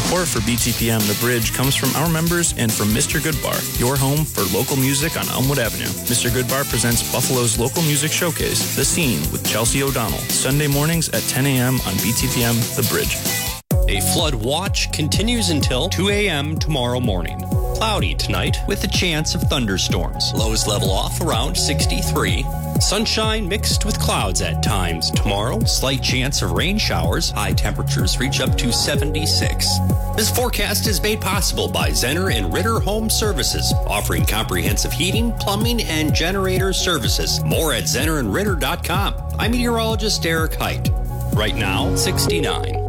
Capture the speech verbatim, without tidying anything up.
Support for B T P M The Bridge comes from our members and from Mister Goodbar, your home for local music on Elmwood Avenue. Mister Goodbar presents Buffalo's local music showcase, The Scene, with Chelsea O'Donnell, Sunday mornings at ten a.m. on B T P M The Bridge. A flood watch continues until two a.m. tomorrow morning. Cloudy tonight with a chance of thunderstorms. Lows level off around sixty-three. Sunshine mixed with clouds at times tomorrow. Slight chance of rain showers. High temperatures reach up to seventy-six. This forecast is made possible by Zenner and Ritter Home Services, offering comprehensive heating, plumbing, and generator services. More at zenner and ritter dot com. I'm meteorologist Derek Height. Right now, sixty-nine.